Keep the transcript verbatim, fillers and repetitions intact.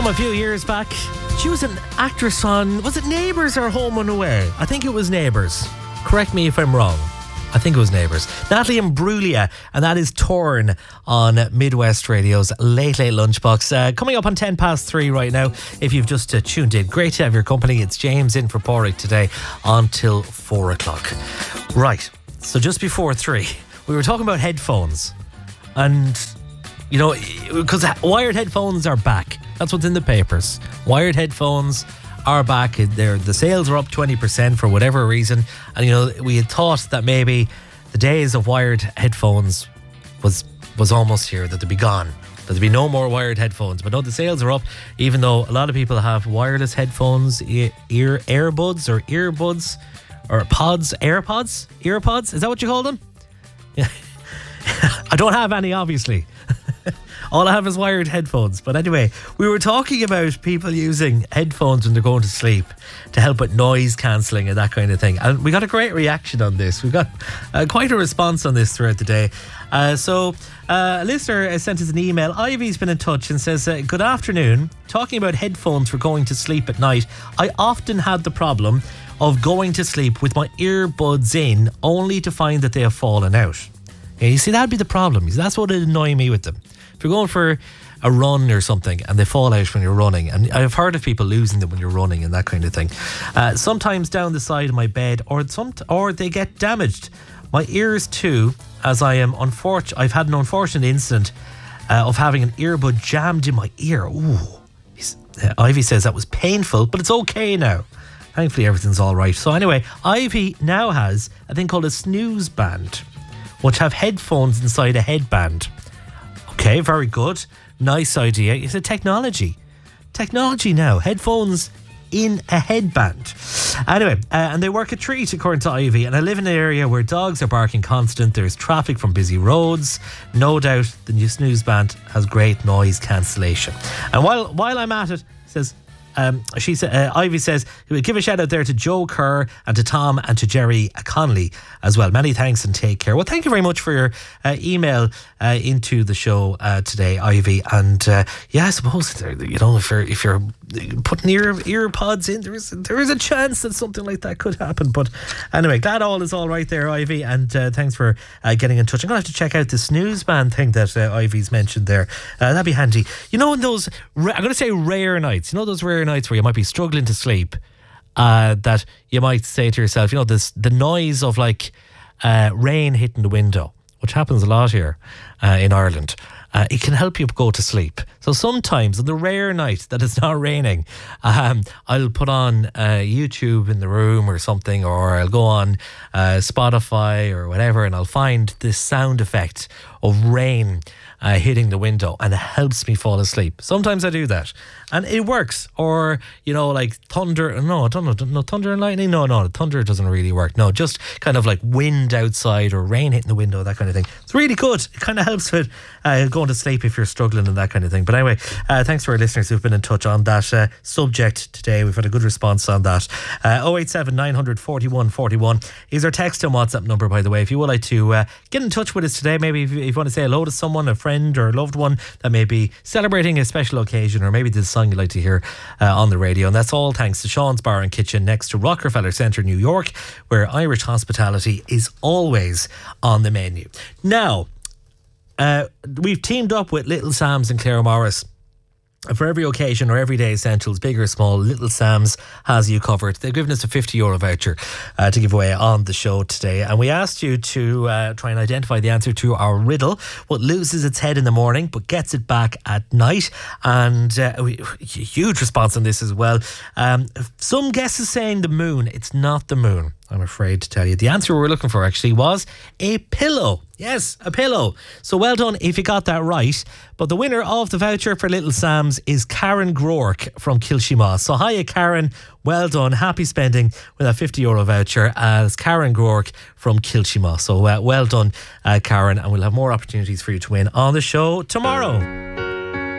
From a few years back, she was an actress on, was it Neighbours or Home and Away? I think it was Neighbours. Correct me if I'm wrong. I think it was Neighbours. Natalie Imbruglia, and that is Torn on Midwest Radio's Late Late Lunchbox. Uh, coming up on ten past three right now, if you've just uh, tuned in. Great to have your company. It's James in for Porrick today until four o'clock. Right, so just before three, we were talking about headphones. And, you know, because wired headphones are back. That's what's in the papers. Wired headphones are back. They're, the sales are up twenty percent for whatever reason. And, you know, we had thought that maybe the days of wired headphones was was almost here, that they'd be gone, that there'd be no more wired headphones. But no, the sales are up, even though a lot of people have wireless headphones, ear, ear earbuds or earbuds or pods, AirPods, earpods. Is that what you call them? Yeah. I don't have any, obviously. All I have is wired headphones. But anyway, we were talking about people using headphones when they're going to sleep to help with noise cancelling and that kind of thing. And we got a great reaction on this. We got uh, quite a response on this throughout the day. Uh, so uh, a listener sent us an email. Ivy's been in touch and says, uh, good afternoon. Talking about headphones for going to sleep at night, I often had the problem of going to sleep with my earbuds in only to find that they have fallen out. Yeah, you see, that'd be the problem. That's what would annoy me with them. If you're going for a run or something and they fall out when you're running, and I've heard of people losing them when you're running and that kind of thing. Uh, sometimes down the side of my bed, or some, or they get damaged. My ears too, as I am unfortunate. I've had an unfortunate incident uh, of having an earbud jammed in my ear. Ooh, uh, Ivy says that was painful, but it's okay now. Thankfully, everything's all right. So anyway, Ivy now has a thing called a snooze band, which have headphones inside a headband. Okay, very good. Nice idea. It's a technology. Technology now. Headphones in a headband. Anyway, uh, and they work a treat, according to Ivy. And I live in an area where dogs are barking constant. There's traffic from busy roads. No doubt the new snooze band has great noise cancellation. And while while I'm at it, it says... Um, she said, uh, Ivy says, give a shout out there to Joe Kerr and to Tom and to Jerry Connolly as well. Many thanks and take care. Well, thank you very much for your uh, email uh, into the show uh, today, Ivy. And uh, yeah, I suppose, you know, if you're, if you're putting ear ear pods in, there is there is a chance that something like that could happen. But anyway, glad all is all right there, Ivy. And uh, thanks for uh, getting in touch. I'm going to have to check out the snooze band thing that uh, Ivy's mentioned there. Uh, that'd be handy. You know, in those, I'm going to say rare nights, you know, those rare nights where you might be struggling to sleep, uh, that you might say to yourself, you know, this the noise of like uh, rain hitting the window, which happens a lot here uh, in Ireland. Uh, it can help you go to sleep. So sometimes on the rare night that it's not raining, um, I'll put on uh, YouTube in the room or something, or I'll go on uh, Spotify or whatever, and I'll find this sound effect of rain Uh, hitting the window, and it helps me fall asleep. Sometimes I do that and it works. Or, you know, like thunder. No, I don't know. No, thunder and lightning. No, no, thunder doesn't really work. No, just kind of like wind outside or rain hitting the window, that kind of thing. It's really good. It kind of helps with uh, going to sleep if you're struggling and that kind of thing. But anyway, uh, thanks for our listeners who've been in touch on that uh, subject today. We've had a good response on that. Uh, oh eight seven, nine hundred, forty-one forty-one is our text and WhatsApp number, by the way. If you would like to uh, get in touch with us today, maybe if you, if you want to say hello to someone, a friend or a loved one that may be celebrating a special occasion, or maybe there's a song you'd like to hear uh, on the radio. And that's all thanks to Sean's Bar and Kitchen next to Rockefeller Centre, New York, where Irish hospitality is always on the menu. Now, uh, we've teamed up with Little Sam's and Claire Morris. For every occasion or everyday essentials, big or small, Little Sam's has you covered. They've given us a fifty euro voucher uh, to give away on the show today. And we asked you to uh, try and identify the answer to our riddle: what loses its head in the morning but gets it back at night? And uh, we, huge response on this as well. Um, some guesses saying the moon. It's not the moon, I'm afraid to tell you. The answer we were looking for actually was a pillow. Yes, a pillow. So well done if you got that right. But the winner of the voucher for Little Sam's is Karen Groark from Kilshemoss. So hiya, Karen. Well done. Happy spending with a fifty euro voucher as Karen Groark from Kilshemoss. So uh, well done, uh, Karen. And we'll have more opportunities for you to win on the show tomorrow.